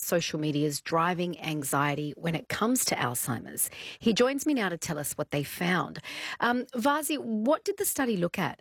social media is driving anxiety when it comes to Alzheimer's. He joins me now to tell us what they found. Vazi, what did the study look at?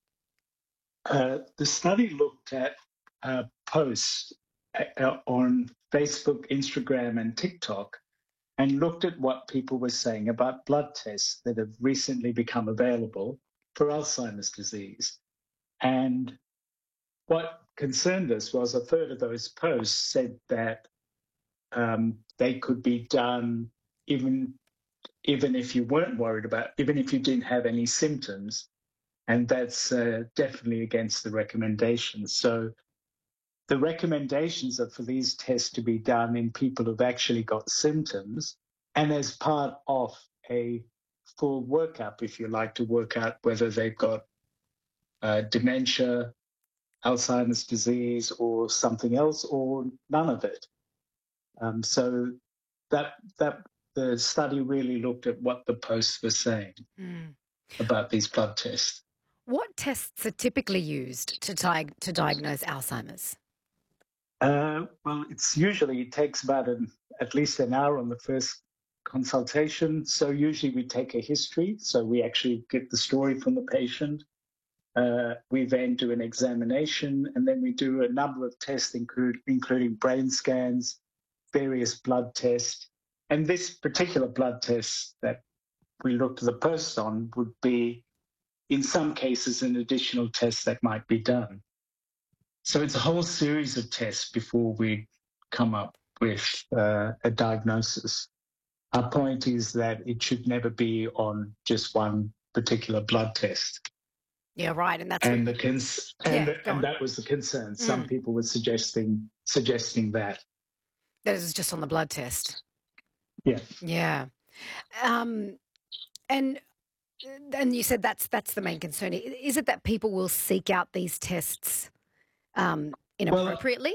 The study looked at posts on Facebook, Instagram, and TikTok, and looked at what people were saying about blood tests that have recently become available for Alzheimer's disease. And what concerned us was a third of those posts said that they could be done even if you weren't worried about, even if you didn't have any symptoms. And that's definitely against the recommendations. So the recommendations are for these tests to be done in people who've actually got symptoms and as part of a full workup, if you like, to work out whether they've got dementia, Alzheimer's disease, or something else, or none of it. So that the study really looked at what the posts were saying about these blood tests. What tests are typically used to diagnose Alzheimer's? Well, it takes about at least an hour on the first consultation. So usually we take a history. So we actually get the story from the patient. We then do an examination, and then we do a number of tests, including brain scans, various blood tests. And this particular blood test that we looked at the posts on would be, in some cases, an additional test that might be done. So it's a whole series of tests before we come up with a diagnosis. Our point is that it should never be on just one particular blood test. Yeah, right, and that's and that was the concern. Some people were suggesting that it was just on the blood test. Yeah. Yeah, and you said that's the main concern. Is it that people will seek out these tests inappropriately?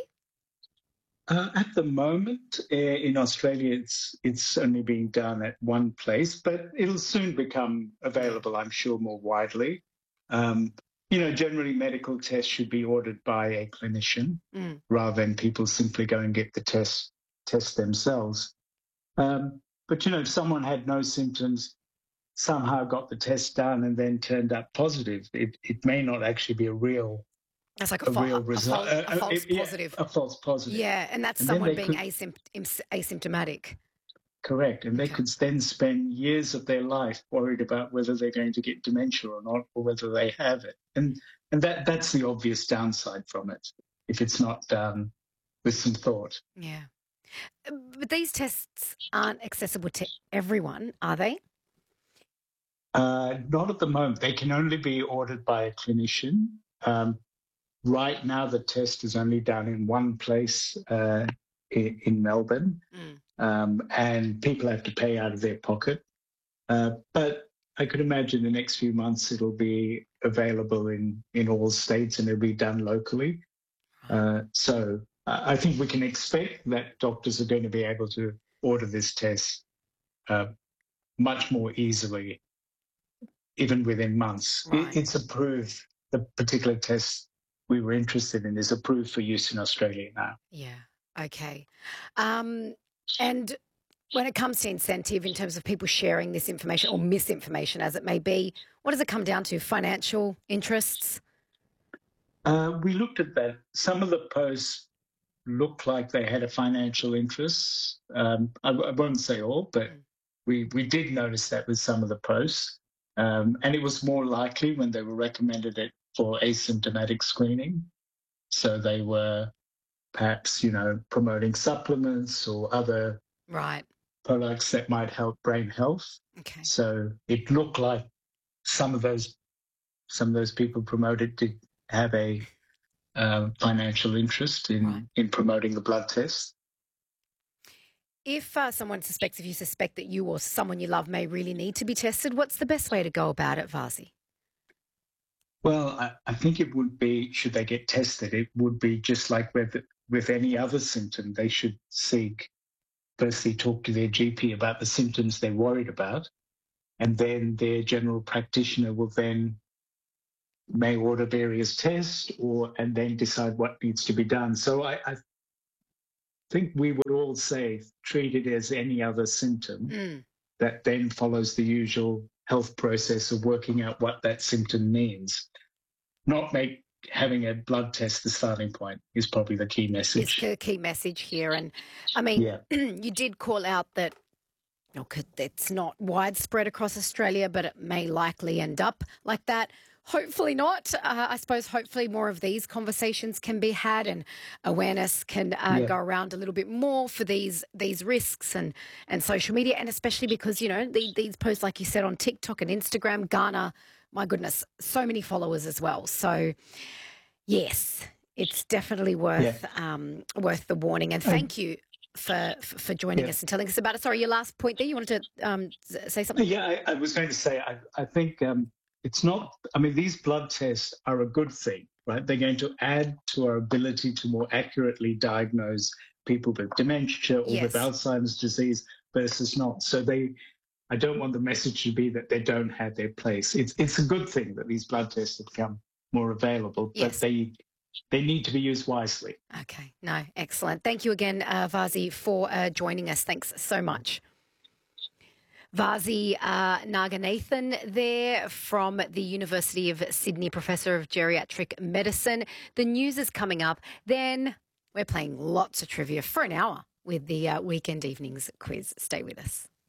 At the moment, in Australia, it's only being done at one place, but it'll soon become available, I'm sure, more widely. Generally medical tests should be ordered by a clinician rather than people simply go and get the test themselves. But if someone had no symptoms, somehow got the test done and then turned up positive, it may not actually be a real. It's like a false positive. A false positive. Yeah, and that's someone being asymptomatic. Correct. And they could then spend years of their life worried about whether they're going to get dementia or not, or whether they have it. And that's the obvious downside from it, if it's not done with some thought. Yeah. But these tests aren't accessible to everyone, are they? Not at the moment. They can only be ordered by a clinician. Right now, the test is only done in one place in Melbourne, and people have to pay out of their pocket. But I could imagine the next few months it'll be available in all states and it'll be done locally. So I think we can expect that doctors are going to be able to order this test much more easily, even within months. Right. It's approved. The particular test we were interested in is approved for use in Australia now. Yeah. Okay. And when it comes to incentive in terms of people sharing this information or misinformation, as it may be, what does it come down to? Financial interests? We looked at that. Some of the posts looked like they had a financial interest. I won't say all, but we did notice that with some of the posts. And it was more likely when they were recommended it for asymptomatic screening. So they were perhaps, promoting supplements or other products that might help brain health. Okay. So it looked like some of those people promoted did have a financial interest in promoting the blood test. If if you suspect that you or someone you love may really need to be tested, what's the best way to go about it, Vazi? Well, I think it would be, should they get tested, it would be just like with any other symptom. They should firstly talk to their GP about the symptoms they're worried about, and then their general practitioner may order various tests and then decide what needs to be done. So think we would all say treat it as any other symptom Mm. that then follows the usual health process of working out what that symptom means. Not make having a blood test the starting point is probably the key Is message. the key message here. And I mean, Yeah. you did call out that it's not widespread across Australia, but it may likely end up like that. Hopefully not. I suppose hopefully more of these conversations can be had and awareness can Yeah. go around a little bit more for these risks and social media, and especially because, you know, these posts, like you said, on TikTok and Instagram garner, my goodness, so many followers as well. So yes, it's definitely worth worth the warning. And thank you for joining us and telling us about it. Sorry, your last point there. You wanted to say something? Yeah, I was going to say, I think it's not, I mean, these blood tests are a good thing, right? They're going to add to our ability to more accurately diagnose people with dementia or with Yes. Alzheimer's disease versus not. So I don't want the message to be that they don't have their place. It's a good thing that these blood tests have become more available, Yes. but they need to be used wisely. Okay. No, excellent. Thank you again, Vazi, for joining us. Thanks so much. Vazi Naganathan there from the University of Sydney, Professor of Geriatric Medicine. The news is coming up. Then we're playing lots of trivia for an hour with the Weekend Evenings quiz. Stay with us.